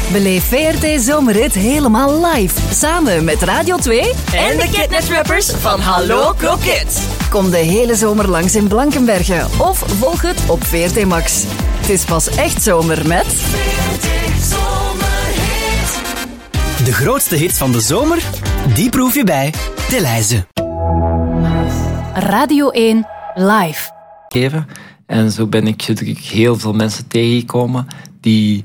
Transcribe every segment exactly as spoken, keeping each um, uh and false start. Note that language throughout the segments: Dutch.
Beleef V R T Zomerhit helemaal live. Samen met Radio twee en de Kidnet-rappers van Hallo Kroket. Kom de hele zomer langs in Blankenberge of volg het op V R T Max. Het is pas echt zomer met... V R T Zomerhit. De grootste hits van de zomer, die proef je bij De Leize. Radio één live. Geven. En zo ben ik natuurlijk heel veel mensen tegengekomen die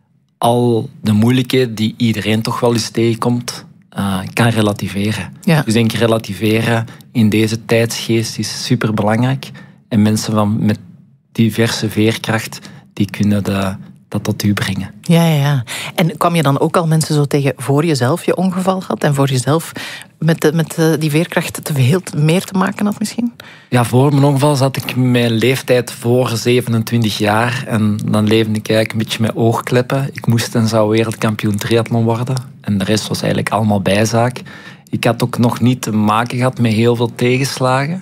al de moeilijkheden die iedereen toch wel eens tegenkomt, uh, kan relativeren. Ja. Dus denk relativeren in deze tijdsgeest is superbelangrijk. En mensen van, met diverse veerkracht, die kunnen de, dat tot u brengen. Ja, ja, ja. En kwam je dan ook al mensen zo tegen voor je zelf je ongeval had en voor jezelf met, de, met de, die veerkracht te veel meer te maken had misschien? Ja, voor mijn ongeval zat ik mijn leeftijd voor zevenentwintig jaar en dan leefde ik eigenlijk een beetje met oogkleppen. Ik moest en zou wereldkampioen triathlon worden en de rest was eigenlijk allemaal bijzaak. Ik had ook nog niet te maken gehad met heel veel tegenslagen,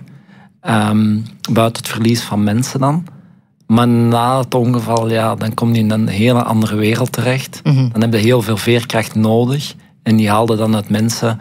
um, buiten het verlies van mensen dan. Maar na het ongeval, ja, dan kom je in een hele andere wereld terecht. Mm-hmm. Dan heb je heel veel veerkracht nodig. En die haalde dan uit mensen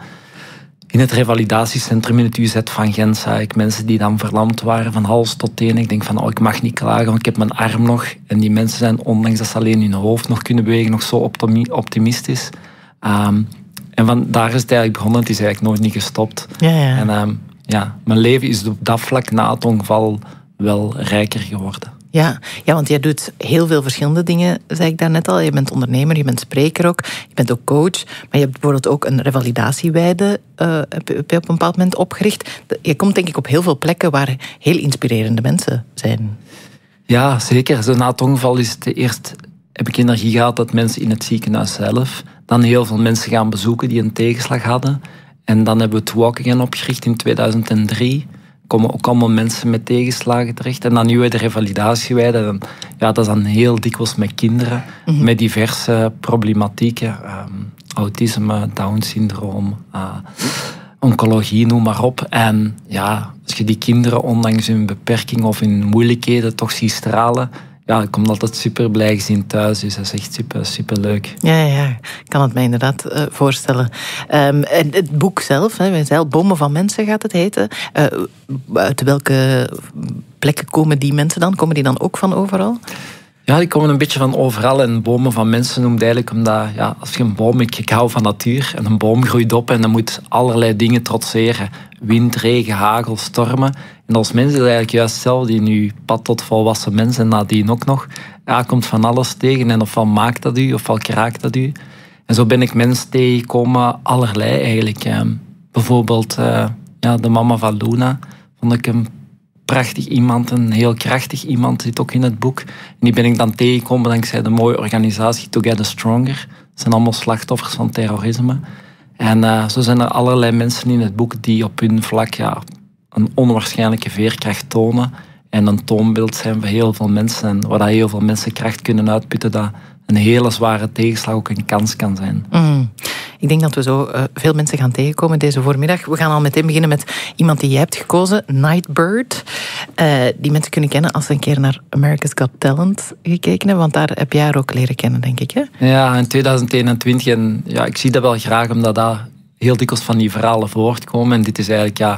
in het revalidatiecentrum in het U Z van Gent. Zag ik mensen die dan verlamd waren van hals tot teen. Ik denk van, oh, ik mag niet klagen, want ik heb mijn arm nog. En die mensen zijn, ondanks dat ze alleen hun hoofd nog kunnen bewegen, nog zo optimistisch. Um, en van daar is het eigenlijk begonnen. Het is eigenlijk nooit niet gestopt. Ja, ja. En um, ja, mijn leven is op dat vlak na het ongeval wel rijker geworden. Ja, ja, want jij doet heel veel verschillende dingen, zei ik daarnet al. Je bent ondernemer, je bent spreker ook, je bent ook coach. Maar je hebt bijvoorbeeld ook een revalidatieweide uh, heb je op een bepaald moment opgericht. Je komt denk ik op heel veel plekken waar heel inspirerende mensen zijn. Ja, zeker. Zo na het ongeval is het eerst, heb ik energie gehad dat mensen in het ziekenhuis zelf dan heel veel mensen gaan bezoeken die een tegenslag hadden. En dan hebben we het Walkingen opgericht in tweeduizend drie. Komen ook allemaal mensen met tegenslagen terecht. En dan nu weer de revalidatieweide. Ja, dat is dan heel dikwijls met kinderen. Mm-hmm. Met diverse problematieken. Um, autisme, Down-syndroom, uh, oncologie, noem maar op. En ja, als je die kinderen ondanks hun beperking of hun moeilijkheden toch ziet stralen, ja, ik kom altijd super blij gezien thuis. Dus dat is echt super, super leuk. Ja, ja, ik kan het mij inderdaad uh, voorstellen. Um, en het boek zelf, hè, zelf, Bomen van Mensen gaat het heten. Uh, uit welke plekken komen die mensen dan? Komen die dan ook van overal? Ja, die komen een beetje van overal. En Bomen van Mensen noemt eigenlijk omdat, ja, als je een boom, ik, ik hou van natuur, en een boom groeit op en dan moet allerlei dingen trotseren. Wind, regen, hagel, stormen. En als mensen is het eigenlijk juist hetzelfde in je pad tot volwassen mensen en nadien ook nog. Ja, komt van alles tegen en ofwel maakt dat u, ofwel kraakt dat u. En zo ben ik mensen tegengekomen, allerlei eigenlijk. Eh, bijvoorbeeld eh, ja, de mama van Luna, vond ik een prachtig iemand, een heel krachtig iemand, zit ook in het boek. En die ben ik dan tegengekomen dankzij de mooie organisatie Together Stronger. Dat zijn allemaal slachtoffers van terrorisme. En uh, zo zijn er allerlei mensen in het boek die op hun vlak ja, een onwaarschijnlijke veerkracht tonen en een toonbeeld zijn voor heel veel mensen. En waar heel veel mensen kracht kunnen uitputten, dat een hele zware tegenslag ook een kans kan zijn. Mm. Ik denk dat we zo uh, veel mensen gaan tegenkomen deze voormiddag. We gaan al meteen beginnen met iemand die jij hebt gekozen, Nightbird. Uh, die mensen kunnen kennen als ze een keer naar America's Got Talent gekeken hebben, want daar heb jij haar ook leren kennen, denk ik, hè? Ja, in tweeduizend eenentwintig. En ja, ik zie dat wel graag, omdat daar heel dikwijls van die verhalen voortkomen. En dit is eigenlijk ja,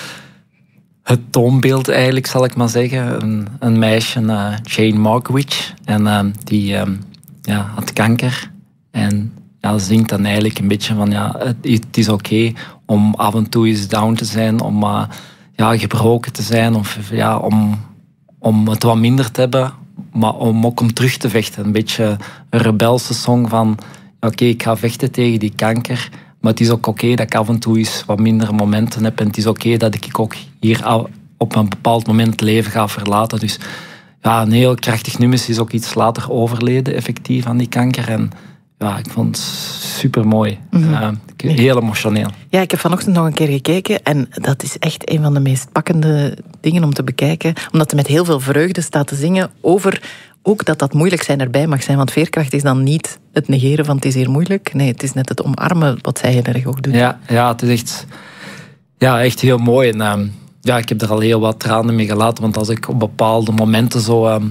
het toonbeeld, eigenlijk, zal ik maar zeggen. Een, een meisje, uh, Jane Markowitz, en uh, die uh, ja, had kanker. En ja, ze zingt dan eigenlijk een beetje van, ja, het, het is oké okay om af en toe eens down te zijn, om uh, ja, gebroken te zijn, of ja, om, om het wat minder te hebben, maar om ook om terug te vechten. Een beetje een rebelse song van, oké, okay, ik ga vechten tegen die kanker, maar het is ook oké okay dat ik af en toe eens wat minder momenten heb en het is oké okay dat ik ook hier op een bepaald moment het leven ga verlaten. Dus ja, een heel krachtig nummer. Ze is ook iets later overleden, effectief, aan die kanker. En ja, ik vond het super mooi. Mm-hmm. Uh, heel emotioneel. Ja, ik heb vanochtend nog een keer gekeken en dat is echt een van de meest pakkende dingen om te bekijken. Omdat hij met heel veel vreugde staat te zingen over ook dat dat moeilijk zijn erbij mag zijn. Want veerkracht is dan niet het negeren van het is hier moeilijk. Nee, het is net het omarmen wat zij heel erg ook doet. Ja, ja, het is echt, ja, echt heel mooi. En, uh, ja, ik heb er al heel wat tranen mee gelaten, want als ik op bepaalde momenten zo... Uh,